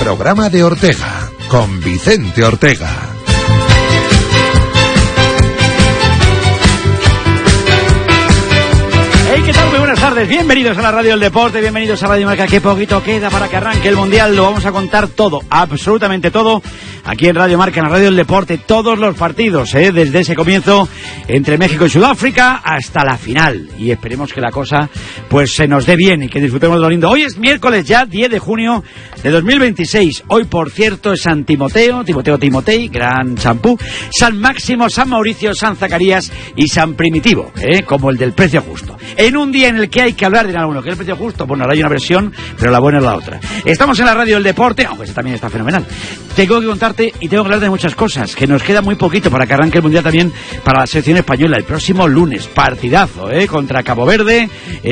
programa de Ortega, con Vicente Ortega. ¿Qué tal? Muy buenas tardes, bienvenidos a la Radio del Deporte, bienvenidos a Radio Marca. Qué poquito queda para que arranque el Mundial, lo vamos a contar todo, absolutamente todo, aquí en Radio Marca, en la Radio del Deporte, todos los partidos, desde ese comienzo entre México y Sudáfrica hasta la final, y esperemos que la cosa pues se nos dé bien y que disfrutemos de lo lindo. Hoy es miércoles ya, 10 de junio de 2026, hoy por cierto es San Timoteo, Timotei, gran champú, San Máximo, San Mauricio, San Zacarías y San Primitivo, como el del precio justo. En un día en el que hay que hablar de alguno, que es el precio justo, bueno, ahora hay una versión, pero la buena es la otra. Estamos en la Radio del Deporte, aunque ese también está fenomenal. Tengo que contarte y tengo que hablar de muchas cosas, que nos queda muy poquito para que arranque el Mundial también para la selección española. El próximo lunes, partidazo, contra Cabo Verde,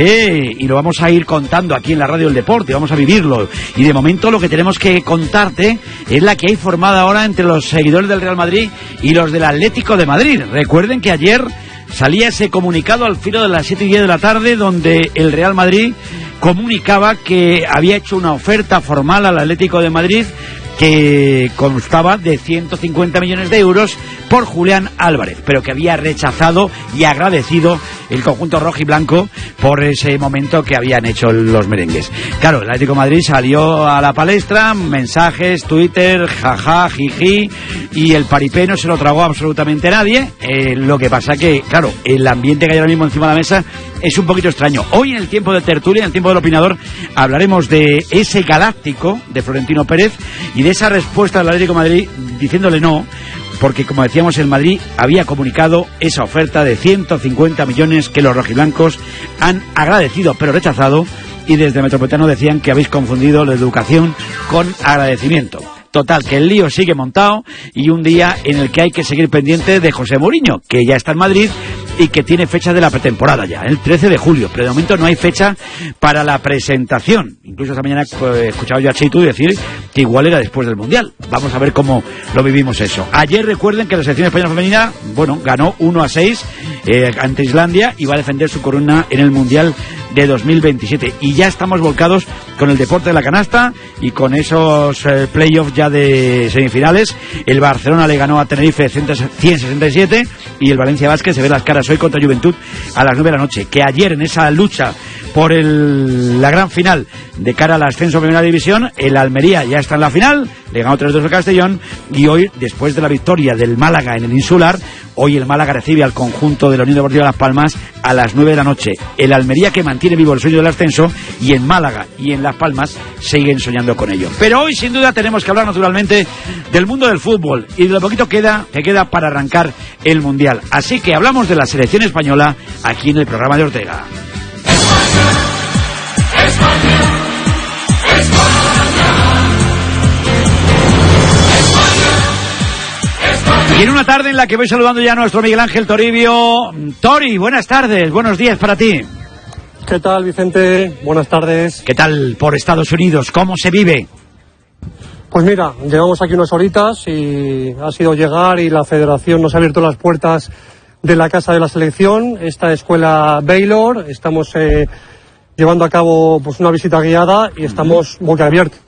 y lo vamos a ir contando aquí en la Radio del Deporte, vamos a vivirlo. Y de momento lo que tenemos que contarte es la que hay formada ahora entre los seguidores del Real Madrid y los del Atlético de Madrid. Recuerden que ayer salía ese comunicado al filo de las 7:10 de la tarde donde el Real Madrid comunicaba que había hecho una oferta formal al Atlético de Madrid que constaba de 150 millones de euros por Julián Álvarez, pero que había rechazado y agradecido el conjunto rojiblanco por ese momento que habían hecho los merengues. Claro, el Atlético de Madrid salió a la palestra, mensajes, Twitter, jaja, jiji, y el paripé no se lo tragó absolutamente nadie. Lo que pasa que, claro, el ambiente que hay ahora mismo encima de la mesa es un poquito extraño. Hoy en el tiempo de tertulia, en el tiempo del opinador, hablaremos de ese galáctico de Florentino Pérez y de esa respuesta del Atlético de Madrid diciéndole no, porque como decíamos, el Madrid había comunicado esa oferta de 150 millones que los rojiblancos han agradecido pero rechazado, y desde Metropolitano decían que habéis confundido la educación con agradecimiento. Total, que el lío sigue montado y un día en el que hay que seguir pendiente de José Mourinho, que ya está en Madrid y que tiene fecha de la pretemporada ya, el 13 de julio, pero de momento no hay fecha para la presentación. Incluso esta mañana he escuchado yo a Chitu decir que igual era después del Mundial. Vamos a ver cómo lo vivimos eso. Ayer recuerden que la selección española femenina, ganó 1-6 ante Islandia y va a defender su corona en el Mundial de 2027. Y ya estamos volcados con el deporte de la canasta y con esos playoffs ya de semifinales. El Barcelona le ganó a Tenerife 167 y el Valencia Basket se ve las caras hoy contra Juventud a las 9 de la noche. Que ayer en esa lucha por la gran final de cara al ascenso a Primera División, el Almería ya está en la final, le ganó 3-2 al Castellón, y hoy, después de la victoria del Málaga en el Insular, hoy el Málaga recibe al conjunto de la Unión Deportiva Las Palmas a las 9 de la noche. El Almería, que mantiene vivo el sueño del ascenso, y en Málaga y en Las Palmas siguen soñando con ello. Pero hoy sin duda tenemos que hablar naturalmente del mundo del fútbol y de lo poquito que queda para arrancar el Mundial. Así que hablamos de la selección española aquí en el programa de Ortega. Y en una tarde en la que voy saludando ya a nuestro Miguel Ángel Toribio. Tori, buenas tardes, buenos días para ti. ¿Qué tal, Vicente? Buenas tardes. ¿Qué tal por Estados Unidos? ¿Cómo se vive? Pues mira, llevamos aquí unas horitas y ha sido llegar y la federación nos ha abierto las puertas de la casa de la selección, esta escuela Baylor. Estamos llevando a cabo pues una visita guiada y estamos boquiabiertos.